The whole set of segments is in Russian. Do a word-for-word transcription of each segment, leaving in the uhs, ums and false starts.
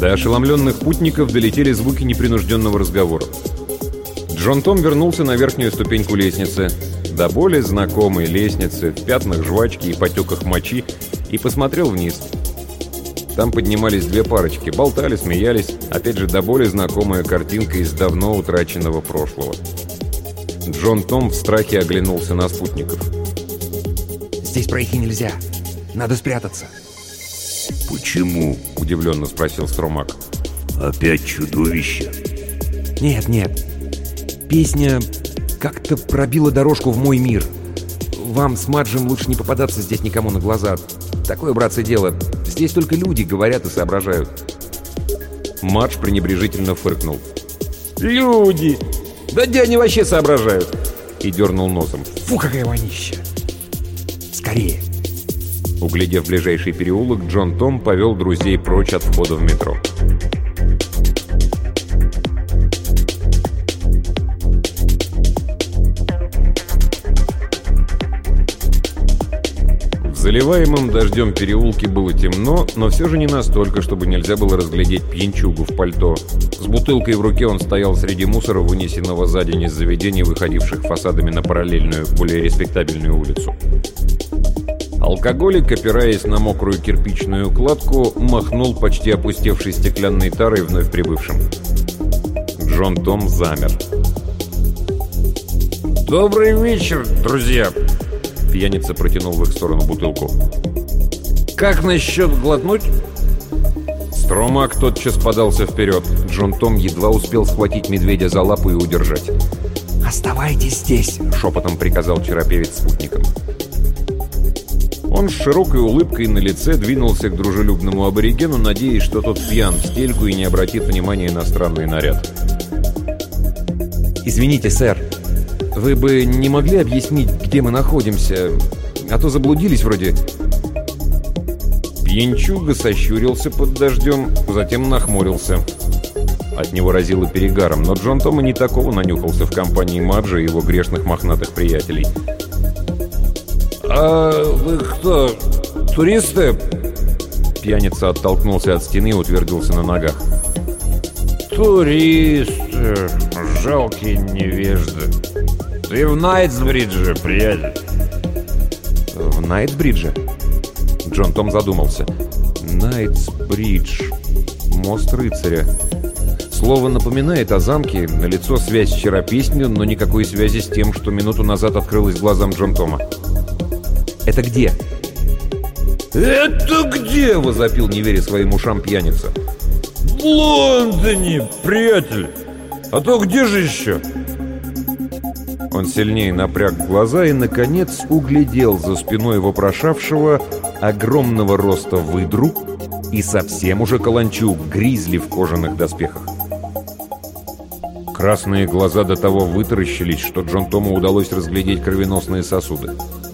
До ошеломленных путников долетели звуки непринужденного разговора. Джон Том вернулся на верхнюю ступеньку лестницы, до боли знакомой лестницы, в пятнах жвачки и потеках мочи, и посмотрел вниз. Там поднимались две парочки, болтали, смеялись, опять же до боли знакомая картинка из давно утраченного прошлого. Джон Том в страхе оглянулся на спутников. «Здесь пройти нельзя. Надо спрятаться». «Почему?» — удивленно спросил Стромак. «Опять чудовище?» «Нет, нет. Песня как-то пробила дорожку в мой мир. Вам с Маджем лучше не попадаться здесь никому на глаза. Такое, братцы, дело. Здесь только люди говорят и соображают». Мадж пренебрежительно фыркнул. «Люди! Да где они вообще соображают?» И дернул носом. «Фу, какая вонища! Скорее!» Углядев ближайший переулок, Джон Том повел друзей прочь от входа в метро. В заливаемом дождем переулке было темно, но все же не настолько, чтобы нельзя было разглядеть пьянчугу в пальто. С бутылкой в руке он стоял среди мусора, вынесенного за день из заведений, выходивших фасадами на параллельную, более респектабельную улицу. Алкоголик, опираясь на мокрую кирпичную кладку, махнул почти опустевшей стеклянной тарой вновь прибывшим. Джон Том замер. «Добрый вечер, друзья!» Пьяница протянул в их сторону бутылку. «Как насчет глотнуть?» Стромак тотчас подался вперед. Джон Том едва успел схватить медведя за лапу и удержать. «Оставайтесь здесь!» — шепотом приказал чероперец спутникам. Он с широкой улыбкой на лице двинулся к дружелюбному аборигену, надеясь, что тот пьян в стельку и не обратит внимания на странный наряд. «Извините, сэр, вы бы не могли объяснить, где мы находимся? А то заблудились вроде». Пьянчуга сощурился под дождем, затем нахмурился. От него разило перегаром, но Джон Том и не такого нанюхался в компании Маджа и его грешных мохнатых приятелей. «А вы кто, туристы?» Пьяница оттолкнулся от стены и утвердился на ногах. «Туристы, жалкие невежды. Ты в Найтсбридже, приятель?» «В Найтсбридже?» Джон Том задумался. Найтсбридж. Мост рыцаря. Слово напоминает о замке, налицо связь с Черопеснью, но никакой связи с тем, что минуту назад открылось глазам Джон Тома. «Это где?» «Это где?» — возопил, не веря своим ушам, пьяница. «В Лондоне, приятель! А то где же еще?» Он сильнее напряг глаза и, наконец, углядел за спиной вопрошавшего огромного роста выдру и совсем уже каланчу гризли в кожаных доспехах. Красные глаза до того вытаращились, что Джон Тому удалось разглядеть кровеносные сосуды.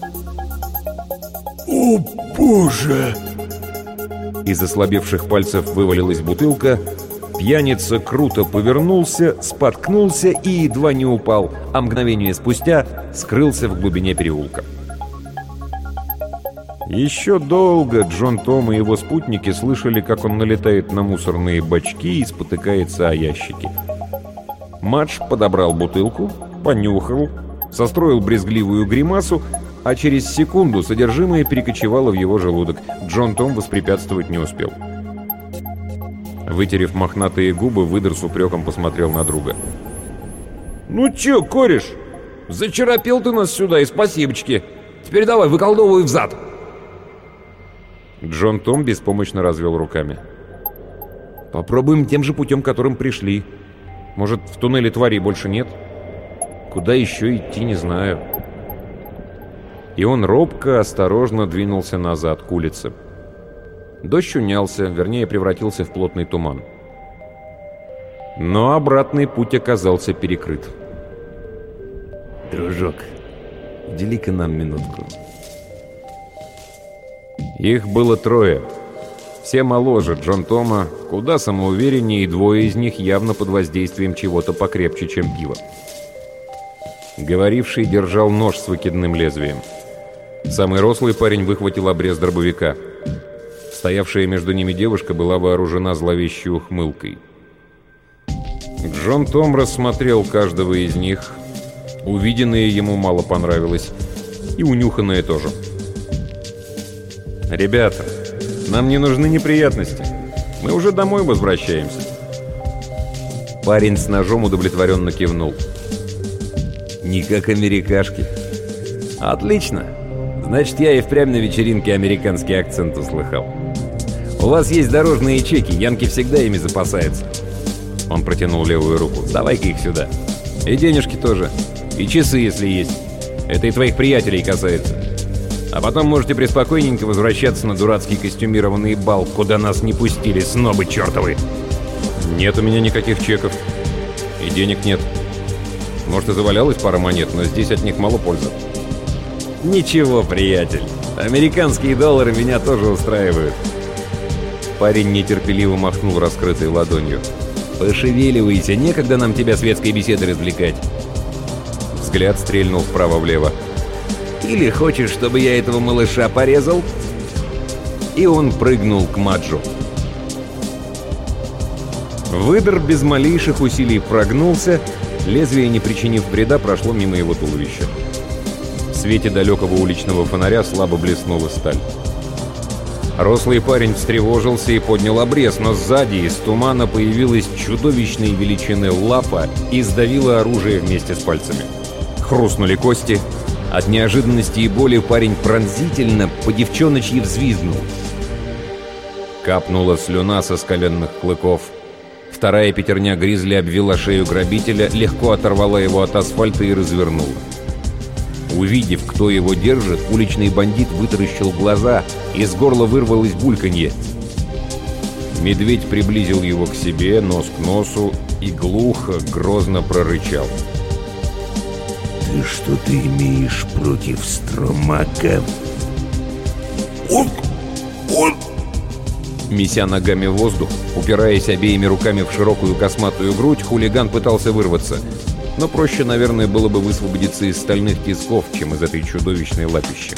«О, Боже!» Из ослабевших пальцев вывалилась бутылка. Пьяница круто повернулся, споткнулся и едва не упал, а мгновение спустя скрылся в глубине переулка. Еще долго Джон Том и его спутники слышали, как он налетает на мусорные бачки и спотыкается о ящики. Мадж подобрал бутылку, понюхал, состроил брезгливую гримасу, а через секунду содержимое перекочевало в его желудок. Джон Том воспрепятствовать не успел. Вытерев мохнатые губы, выдр с упреком посмотрел на друга. «Ну чё, кореш, зачаропел ты нас сюда, и спасибочки. Теперь давай, выколдовывай взад». Джон Том беспомощно развел руками. «Попробуем тем же путем, которым пришли. Может, в туннеле тварей больше нет? Куда еще идти, не знаю». И он робко, осторожно двинулся назад, к улице. Дождь унялся, вернее, превратился в плотный туман. Но обратный путь оказался перекрыт. «Дружок, удели-ка нам минутку». Их было трое. Все моложе Джон Тома, куда самоувереннее, и двое из них явно под воздействием чего-то покрепче, чем пиво. Говоривший держал нож с выкидным лезвием. Самый рослый парень выхватил обрез дробовика. Стоявшая между ними девушка была вооружена зловещей ухмылкой. Джон Том рассмотрел каждого из них. Увиденное ему мало понравилось. И унюханное тоже. «Ребята, нам не нужны неприятности. Мы уже домой возвращаемся». Парень с ножом удовлетворенно кивнул. «Не как америкашки». «Отлично. Значит, я и впрямь на вечеринке американский акцент услыхал. У вас есть дорожные чеки, янки всегда ими запасаются». Он протянул левую руку. «Давай-ка их сюда. И денежки тоже. И часы, если есть. Это и твоих приятелей касается. А потом можете преспокойненько возвращаться на дурацкий костюмированный бал, куда нас не пустили, снобы чертовы». «Нет у меня никаких чеков. И денег нет. Может, и завалялась пара монет, но здесь от них мало пользы». «Ничего, приятель. Американские доллары меня тоже устраивают». Парень нетерпеливо махнул раскрытой ладонью. «Пошевеливайся, некогда нам тебя светской беседой развлекать». Взгляд стрельнул вправо-влево. «Или хочешь, чтобы я этого малыша порезал?» И он прыгнул к Маджу. Выдр без малейших усилий прогнулся, лезвие, не причинив вреда, прошло мимо его туловища. В свете далекого уличного фонаря слабо блеснула сталь. Рослый парень встревожился и поднял обрез, но сзади из тумана появилась чудовищной величины лапа и сдавила оружие вместе с пальцами. Хрустнули кости. От неожиданности и боли парень пронзительно по-девчоночьи взвизгнул. Капнула слюна со скаленных клыков. Вторая пятерня гризли обвела шею грабителя, легко оторвала его от асфальта и развернула. Увидев, кто его держит, уличный бандит вытаращил глаза, из горла вырвалось бульканье. Медведь приблизил его к себе, нос к носу, и глухо, грозно прорычал. «Ты что-то имеешь против Стромака?» «Он! Он!» Меся ногами в воздух, упираясь обеими руками в широкую косматую грудь, хулиган пытался вырваться. Но проще, наверное, было бы высвободиться из стальных тисков, чем из этой чудовищной лапищи.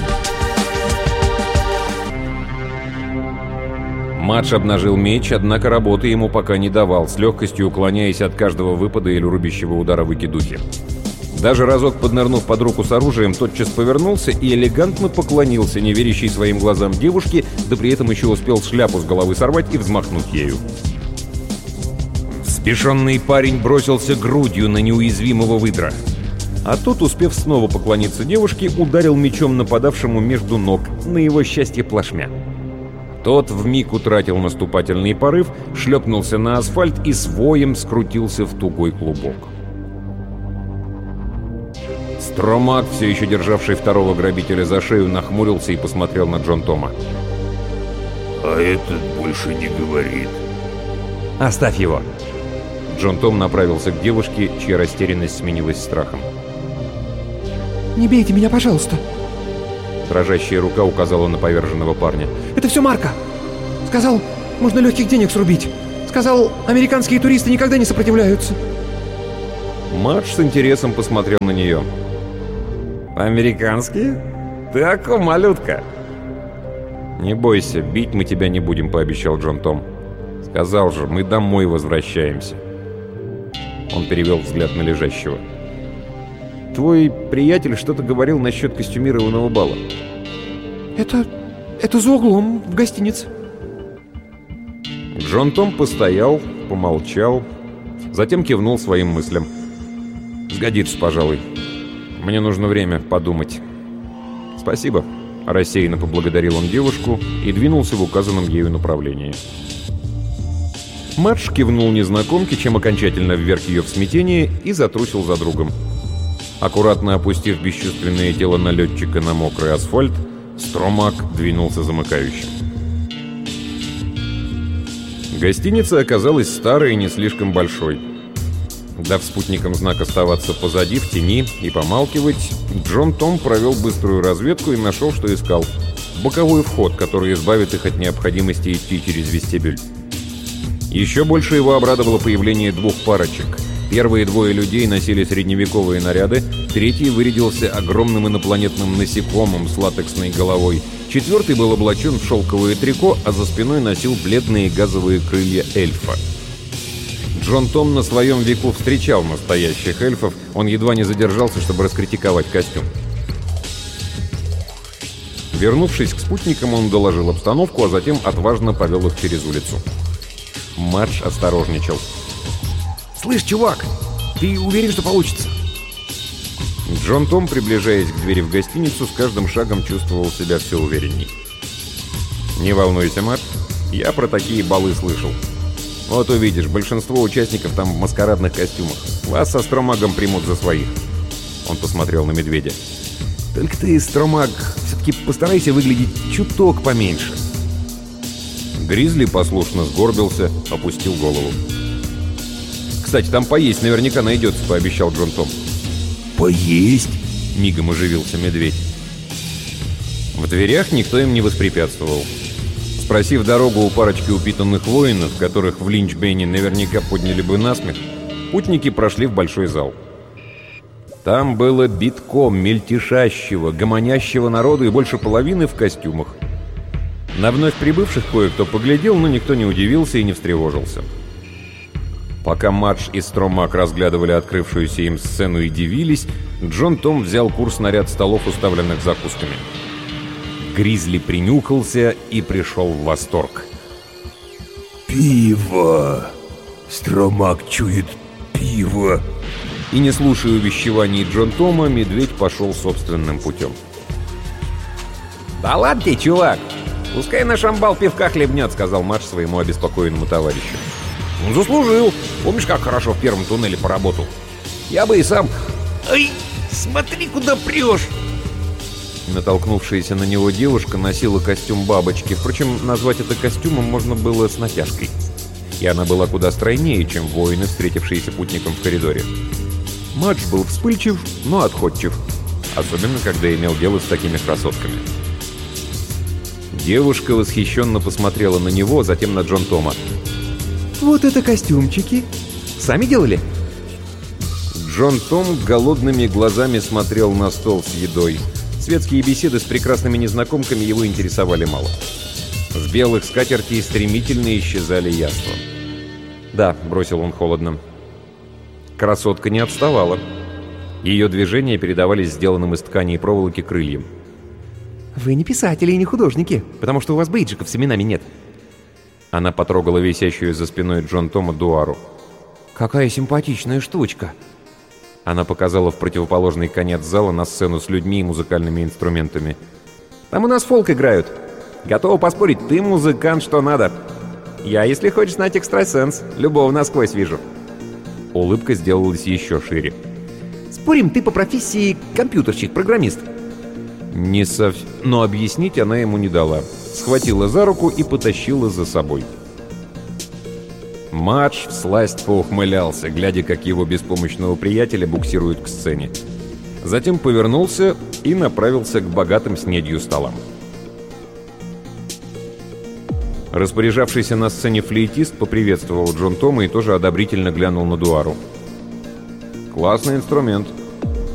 Мадж обнажил меч, однако работы ему пока не давал, с легкостью уклоняясь от каждого выпада или рубящего удара выкидухи. Даже разок поднырнув под руку с оружием, тотчас повернулся и элегантно поклонился неверящей своим глазам девушке, да при этом еще успел шляпу с головы сорвать и взмахнуть ею. Взбешенный парень бросился грудью на неуязвимого выдра. А тот, успев снова поклониться девушке, ударил мечом нападавшему между ног, на его счастье плашмя. Тот вмиг утратил наступательный порыв, шлепнулся на асфальт и с воем скрутился в тугой клубок. Стромак, все еще державший второго грабителя за шею, нахмурился и посмотрел на Джон Тома. «А этот больше не говорит». «Оставь его!» Джон Том направился к девушке, чья растерянность сменилась страхом. «Не бейте меня, пожалуйста!» Дрожащая рука указала на поверженного парня. «Это все Марко! Сказал, можно легких денег срубить. Сказал, американские туристы никогда не сопротивляются». Мадж с интересом посмотрел на нее. «Американские? Ты око, малютка?» «Не бойся, бить мы тебя не будем», — пообещал Джон Том. «Сказал же, мы домой возвращаемся». Он перевел взгляд на лежащего. «Твой приятель что-то говорил насчет костюмированного бала». «Это... это за углом, в гостинице». Джон Том постоял, помолчал, затем кивнул своим мыслям. «Сгодится, пожалуй. Мне нужно время подумать». «Спасибо», — рассеянно поблагодарил он девушку и двинулся в указанном ею направлении. Мадж кивнул незнакомке, чем окончательно вверг ее в смятение, и затрусил за другом. Аккуратно опустив бесчувственное тело налетчика на мокрый асфальт, Стромак двинулся замыкающим. Гостиница оказалась старой и не слишком большой. Дав спутникам знак оставаться позади, в тени и помалкивать, Джон Том провел быструю разведку и нашел, что искал. Боковой вход, который избавит их от необходимости идти через вестибюль. Еще больше его обрадовало появление двух парочек. Первые двое людей носили средневековые наряды, третий вырядился огромным инопланетным насекомым с латексной головой, четвертый был облачен в шелковое трико, а за спиной носил бледные газовые крылья эльфа. Джон Том на своем веку встречал настоящих эльфов, он едва не задержался, чтобы раскритиковать костюм. Вернувшись к спутникам, он доложил обстановку, а затем отважно повел их через улицу. Мадж осторожничал. «Слышь, чувак, ты уверен, что получится?» Джон Том, приближаясь к двери в гостиницу, с каждым шагом чувствовал себя все уверенней. «Не волнуйся, Мадж, я про такие балы слышал. Вот увидишь, большинство участников там в маскарадных костюмах. Вас со Стромагом примут за своих». Он посмотрел на медведя. «Только ты, Стромаг, все-таки постарайся выглядеть чуток поменьше». Гризли послушно сгорбился, опустил голову. «Кстати, там поесть наверняка найдется», — пообещал Джон Том. «Поесть?» — мигом оживился медведь. В дверях никто им не воспрепятствовал. Спросив дорогу у парочки упитанных воинов, которых в Линчбейне наверняка подняли бы насмех, путники прошли в большой зал. Там было битком мельтешащего, гомонящего народу и больше половины в костюмах. На вновь прибывших кое-кто поглядел, но никто не удивился и не встревожился. Пока Мадж и Стромаг разглядывали открывшуюся им сцену и дивились, Джон Том взял курс на ряд столов, уставленных закусками. Гризли принюхался и пришел в восторг. «Пиво! Стромаг чует пиво!» И, не слушая увещеваний Джон Тома, медведь пошел собственным путем. «Да ладно тебе, чувак! Пускай наш амбал пивка хлебнет», — сказал Мадж своему обеспокоенному товарищу. «Он заслужил. Помнишь, как хорошо в первом туннеле поработал? Я бы и сам...» «Ай, смотри, куда прешь!» Натолкнувшаяся на него девушка носила костюм бабочки. Впрочем, назвать это костюмом можно было с натяжкой. И она была куда стройнее, чем воины, встретившиеся путникам в коридоре. Мадж был вспыльчив, но отходчив. Особенно, когда имел дело с такими красотками. Девушка восхищенно посмотрела на него, затем на Джон Тома. «Вот это костюмчики! Сами делали?» Джон Том голодными глазами смотрел на стол с едой. Светские беседы с прекрасными незнакомками его интересовали мало. С белых скатертей стремительно исчезали яства. «Да», — бросил он холодно. Красотка не отставала. Ее движения передавались сделанным из ткани и проволоки крыльям. «Вы не писатели и не художники, потому что у вас бейджиков с именами нет». Она потрогала висящую за спиной Джон Тома дуару. «Какая симпатичная штучка!» Она показала в противоположный конец зала на сцену с людьми и музыкальными инструментами. «Там у нас фолк играют. Готова поспорить, ты музыкант что надо. Я, если хочешь знать экстрасенс, любого насквозь вижу». Улыбка сделалась еще шире. «Спорим, ты по профессии компьютерщик, программист?» Не совсем... Но объяснить она ему не дала. Схватила за руку и потащила за собой. Мадж всласть поухмылялся, глядя, как его беспомощного приятеля буксируют к сцене. Затем повернулся и направился к богатым снедью столам. Распоряжавшийся на сцене флейтист поприветствовал Джон Тома и тоже одобрительно глянул на дуару. «Классный инструмент»,